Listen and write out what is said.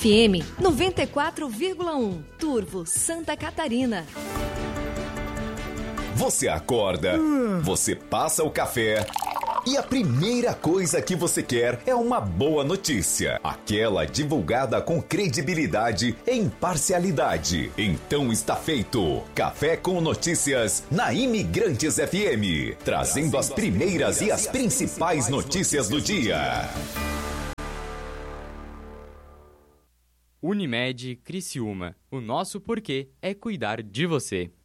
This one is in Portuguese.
FM 94,1, Turvo, Santa Catarina. Você acorda, você passa o café e a primeira coisa que você quer é uma boa notícia. Aquela divulgada com credibilidade e imparcialidade. Então está feito. Café com Notícias na Imigrantes FM. Trazendo as primeiras e as principais notícias do dia. Unimed Criciúma. O nosso porquê é cuidar de você.